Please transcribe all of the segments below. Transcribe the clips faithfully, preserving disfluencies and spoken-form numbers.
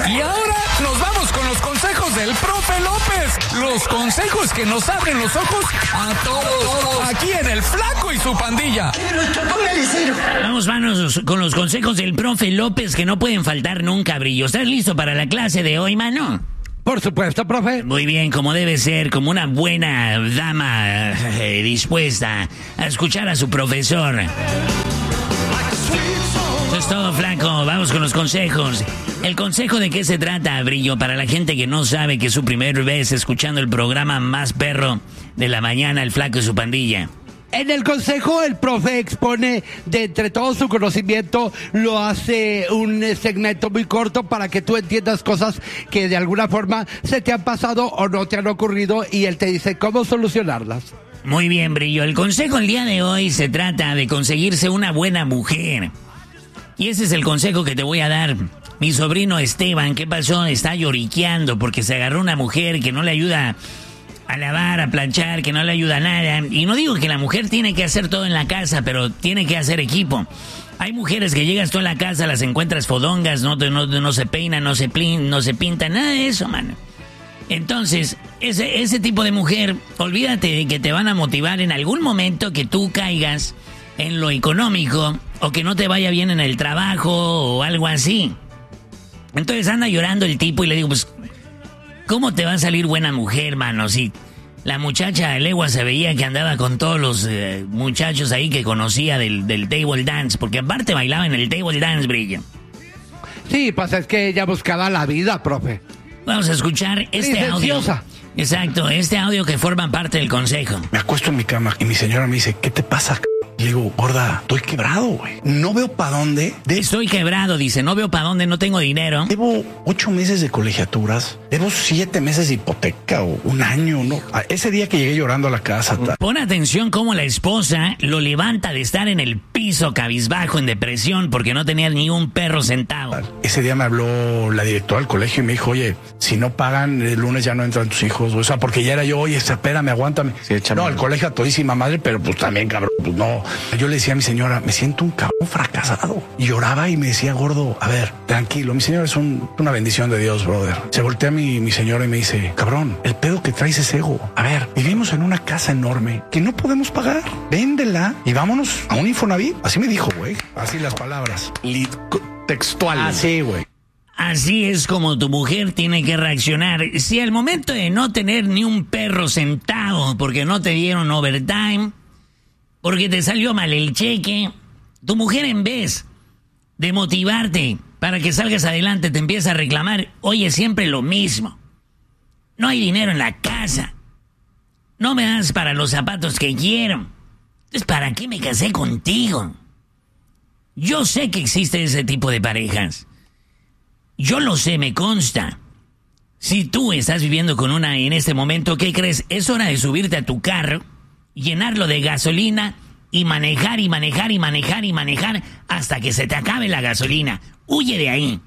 Y ahora nos vamos con los consejos del profe López. Los consejos que nos abren los ojos a todos. Aquí en El Flaco y su Pandilla. Vamos, manos, con los consejos del profe López que no pueden faltar nunca, Brillo. ¿Estás listo para la clase de hoy, mano? Por supuesto, profe. Muy bien, como debe ser, como una buena dama eh, dispuesta a escuchar a su profesor. Eso es todo, Flaco. Vamos con los consejos. ¿El consejo de qué se trata, Brillo? Para la gente que no sabe que es su primer vez escuchando el programa más perro de la mañana, El Flaco y su Pandilla. En el consejo, el profe expone de entre todo su conocimiento, lo hace un segmento muy corto para que tú entiendas cosas que de alguna forma se te han pasado o no te han ocurrido y él te dice cómo solucionarlas. Muy bien, Brillo. El consejo el día de hoy se trata de conseguirse una buena mujer. Y ese es el consejo que te voy a dar. Mi sobrino Esteban, ¿qué pasó? Está lloriqueando porque se agarró una mujer que no le ayuda a lavar, a planchar, que no le ayuda a nada. Y no digo que la mujer tiene que hacer todo en la casa, pero tiene que hacer equipo. Hay mujeres que llegas tú a la casa, las encuentras fodongas, no, no, no se peinan, no se, plin, no se pintan, nada de eso, mano. Entonces, ese, ese tipo de mujer, olvídate de que te van a motivar en algún momento que tú caigas en lo económico o que no te vaya bien en el trabajo o algo así. Entonces anda llorando el tipo y le digo, pues, ¿cómo te va a salir buena mujer, mano? Si la muchacha de legua se veía que andaba con todos los eh, muchachos ahí que conocía del, del table dance, porque aparte bailaba en el table dance, Brillo. Sí, pues es que ella buscaba la vida, profe. Vamos a escuchar este audio. Exacto, este audio que forma parte del consejo. Me acuesto en mi cama y mi señora me dice, ¿qué te pasa, c-? Y le digo, gorda, estoy quebrado, güey. No veo para dónde. De... Estoy quebrado, dice, no veo para dónde, no tengo dinero. Debo ocho meses de colegiaturas, debo siete meses de hipoteca o un año, ¿no? Ese día que llegué llorando a la casa. Ta... Pon atención cómo la esposa lo levanta de estar en el piso cabizbajo en depresión porque no tenía ni un perro sentado. Ese día me habló la directora del colegio y me dijo, oye, si no pagan, el lunes ya no entran tus hijos. O sea, porque ya era yo, oye, espérame, aguántame. Sí, no, el colegio a todísima madre, pero pues también, cabrón, pues no. Yo le decía a mi señora, me siento un cabrón fracasado. Y lloraba y me decía, gordo, a ver, tranquilo. Mi señora es un, una bendición de Dios, brother. Se voltea a mi, mi señora y me dice, cabrón, el pedo que traes es ego. A ver, vivimos en una casa enorme que no podemos pagar. Véndela y vámonos a un Infonavit. Así me dijo, güey. Así las palabras. Lit textual. Así, güey. Así es como tu mujer tiene que reaccionar. Si al momento de no tener ni un perro sentado porque no te dieron overtime, porque te salió mal el cheque, tu mujer en vez de motivarte para que salgas adelante te empieza a reclamar, oye, siempre lo mismo. No hay dinero en la casa. No me das para los zapatos que quiero. Entonces, ¿para qué me casé contigo? Yo sé que existe ese tipo de parejas. Yo lo sé, me consta. Si tú estás viviendo con una en este momento, ¿qué crees? Es hora de subirte a tu carro, llenarlo de gasolina y manejar y manejar y manejar y manejar hasta que se te acabe la gasolina. Huye de ahí.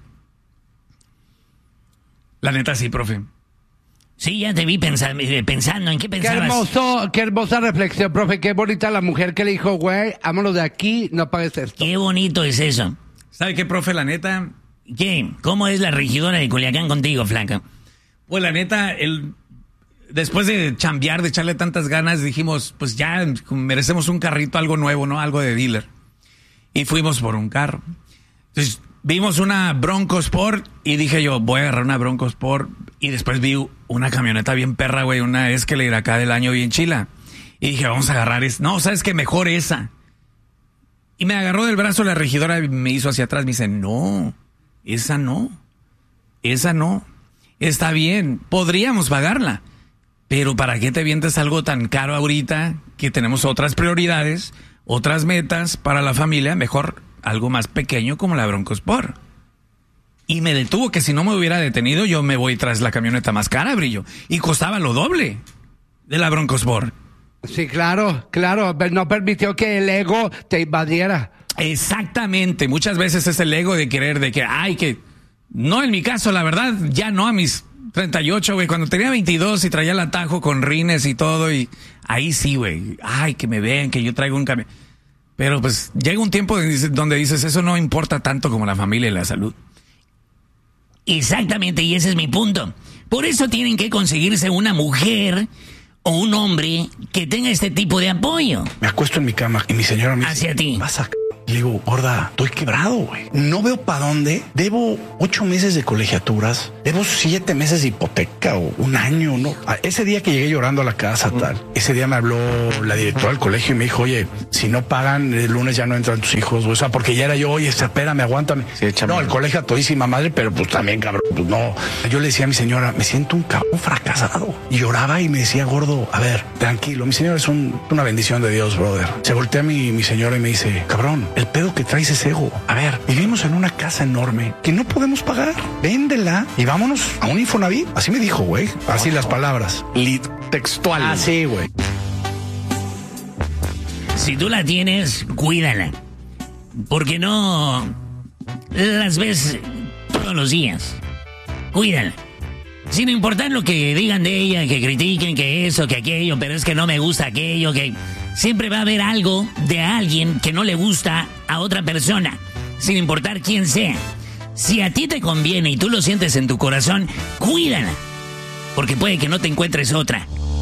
La neta sí, profe. Sí, ya te vi pensa- pensando en qué pensabas. Qué hermoso, qué hermosa reflexión, profe. Qué bonita la mujer que le dijo, güey, vámonos de aquí, no pagues esto. Qué bonito es eso. ¿Sabe qué, profe? La neta... ¿Qué? ¿Cómo es la regidora de Culiacán contigo, flaca? Pues la neta, el... después de chambear, de echarle tantas ganas, dijimos, pues ya merecemos un carrito, algo nuevo, ¿no? Algo de dealer. Y fuimos por un carro. Entonces, vimos una Bronco Sport y dije yo, voy a agarrar una Bronco Sport. Y después vi una camioneta bien perra, güey, una Escalade acá del año bien chila. Y dije, vamos a agarrar esa. No, ¿sabes qué? Mejor esa. Y me agarró del brazo la regidora y me hizo hacia atrás. Me dice, no, esa no. Esa no. Está bien, podríamos pagarla. Pero ¿para qué te vientes algo tan caro ahorita que tenemos otras prioridades, otras metas para la familia? Mejor algo más pequeño como la Bronco Sport. Y me detuvo que si no me hubiera detenido yo me voy tras la camioneta más cara, Brillo. Y costaba lo doble de la Bronco Sport. Sí, claro, claro. No permitió que el ego te invadiera. Exactamente. Muchas veces es el ego de querer, de que, ay, que... No, en mi caso, la verdad, ya no a mis treinta y ocho, güey. Cuando tenía veintidós y traía el atajo con rines y todo, y ahí sí, güey. Ay, que me vean, que yo traigo un camión. Pero pues llega un tiempo donde dices, eso no importa tanto como la familia y la salud. Exactamente, y ese es mi punto. Por eso tienen que conseguirse una mujer o un hombre que tenga este tipo de apoyo. Me acuesto en mi cama y mi señora me Hacia dice, ti. vas a c-". Le digo, gorda, estoy quebrado, güey. No veo para dónde. Debo ocho meses de colegiaturas. Debo siete meses de hipoteca o un año, ¿no? A ese día que llegué llorando a la casa, tal. Ese día me habló la directora del colegio y me dijo, oye, si no pagan, el lunes ya no entran tus hijos. O sea, porque ya era yo, oye, espérame, aguántame. Sí, no, el colegio a todísima madre, pero pues también, cabrón, pues no. Yo le decía a mi señora, me siento un cabrón fracasado. Y lloraba y me decía, gordo, a ver, tranquilo. Mi señora es un, una bendición de Dios, brother. Se voltea a mi, mi señora y me dice, cabrón, el pedo que traes es ego. A ver, vivimos en una casa enorme que no podemos pagar. Véndela y vámonos a un Infonavit. Así me dijo, güey. Así las palabras. Lit textual. Así, güey. Si tú la tienes, cuídala. Porque no las ves todos los días. Cuídala. Sin importar lo que digan de ella, que critiquen, que eso, que aquello, pero es que no me gusta aquello, que... Siempre va a haber algo de alguien que no le gusta a otra persona, sin importar quién sea. Si a ti te conviene y tú lo sientes en tu corazón, cuídala. Porque puede que no te encuentres otra.